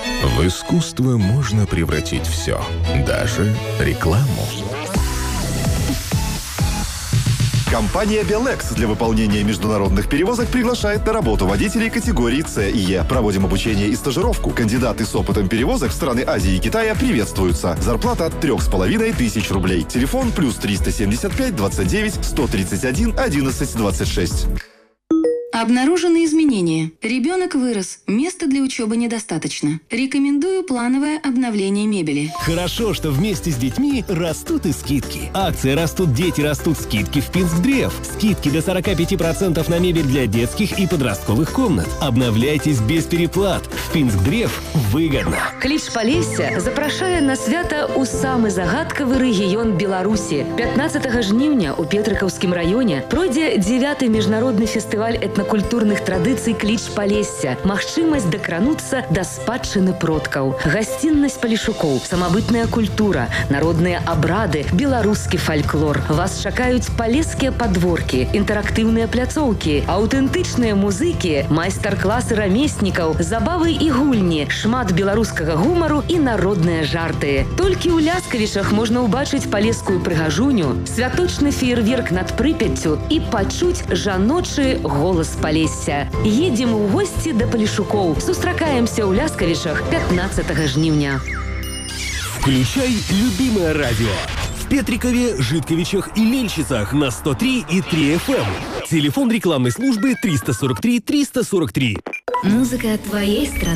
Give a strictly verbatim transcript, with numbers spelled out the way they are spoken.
В искусство можно превратить все, даже рекламу. Компания Белекс для выполнения международных перевозок приглашает на работу водителей категории С и Е. Проводим обучение и стажировку. Кандидаты с опытом перевозок в страны Азии и Китая приветствуются. Зарплата от трех с половиной тысяч рублей. Телефон плюс триста семьдесят пять двадцать девять сто тридцать один одиннадцать двадцать шесть. Обнаружены изменения. Ребенок вырос. Места для учебы недостаточно. Рекомендую плановое обновление мебели. Хорошо, что вместе с детьми растут и скидки. Акции «Растут дети, растут скидки» в Пинск-Древ. Скидки до сорок пять процентов на мебель для детских и подростковых комнат. Обновляйтесь без переплат. В Пинск-Древ выгодно. Кліч Палесся запрашае на свята ў самы загадкавы рэгіён Беларусі. пятнадцатага жніўня ў Петрыкаўскім раёне пройдзе дзевяты міжнародны фестываль этнакультурных традыцый Кліч Палесся. Магчымасць дакрануцца да спадчыны продкаў. Гасціннасць палешукоў, самабытная культура, народныя абрады, беларускі фальклор. Вас чакаюць палескія падворкі, інтэрактыўныя пляцоўкі, аўтэнтычныя музыкі, майстар-класы рамеснікаў, забавы і гульні, шмат беларускага гумару і народныя жарты. Толькі ў Ляскавічах можна ўбачыць палескую прыгажуню, святочны феерверк над Прыпяццю і пачуць жаночы голас Палесся. Едем у гости до Палешукоў. Сустракаемся ў Ляскавічах пятнадцатага жніўня. Включай любимое радио. В Петрикове, Житковичах и Лельчицах на сто три и три эф эм. Телефон рекламной службы триста сорок три триста сорок три. Музыка твоей страны.